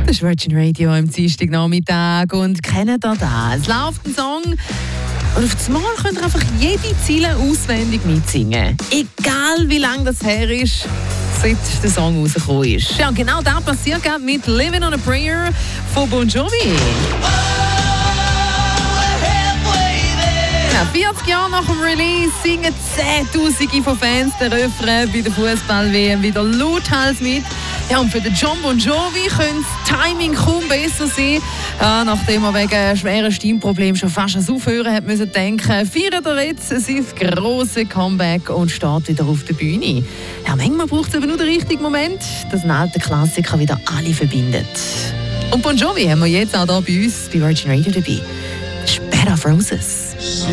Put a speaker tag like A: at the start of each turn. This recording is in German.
A: Das ist Virgin Radio am Dienstagnachmittag und kennt ihr das? Es läuft ein Song und auf einmal könnt ihr einfach jede Zeile auswendig mitsingen. Egal wie lange das her ist, seit der Song rausgekommen ist. Ja, genau das passiert gerade mit «Living on a Prayer» von Bon Jovi. Ja, 40 Jahre nach dem Release singen Zehntausende von Fans den Refrain bei der Fußball-WM wieder lauthals mit. Ja, und für den Jon Bon Jovi könnte das Timing kaum besser sein. Ja, nachdem er wegen schweren Stimmproblemen schon fast ans Aufhören hat müssen denken, feiert er jetzt sein grosses Comeback und steht wieder auf der Bühne. Ja, manchmal braucht es aber nur den richtigen Moment, dass ein alter Klassiker wieder alle verbindet. Und Bon Jovi haben wir jetzt auch hier bei uns bei Virgin Radio dabei. Das ist Bed of Roses.